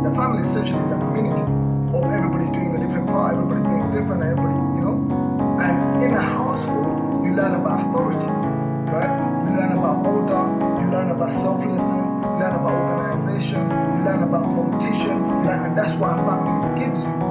a family essentially is a community of everybody doing a different part, everybody being different, everybody, you know. And in a household, you learn about authority, right? You learn about order, you learn about selflessness, you learn about organization, you learn about competition, and that's what a family gives you.